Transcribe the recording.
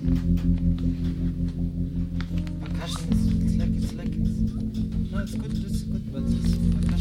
Percussion is it's like no, it's good, but this percussion